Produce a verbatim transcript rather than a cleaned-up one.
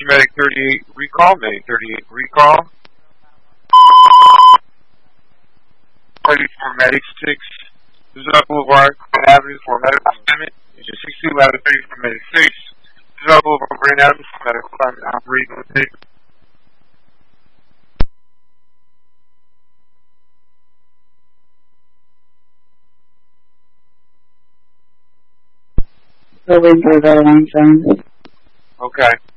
Medic thirty-eight recall, Medic thirty-eight recall. thirty-four Medic six, Zell Boulevard, Grand Avenue for medical assignment. Agent sixty, ladder thirty-four Medic six, Zell Boulevard, Grand Avenue for medical assignment. Operating on tape. We're waiting for the line sign. Okay.